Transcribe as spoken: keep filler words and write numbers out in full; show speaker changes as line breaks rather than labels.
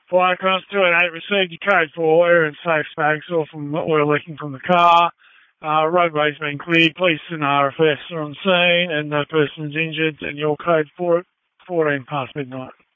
Firecross two eight eight received your code for error and safe bag saw from oil leaking from the car. Uh, roadway's been cleared. Police and R F S are on scene and no person's injured and your code for it, fourteen past midnight.